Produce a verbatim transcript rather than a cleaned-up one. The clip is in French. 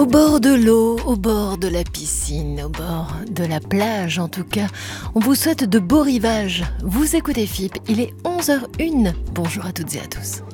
Au bord de l'eau, au bord de la piscine, au bord de la plage en tout cas, on vous souhaite de beaux rivages. Vous écoutez F I P, il est onze heures zéro un. Bonjour à toutes et à tous.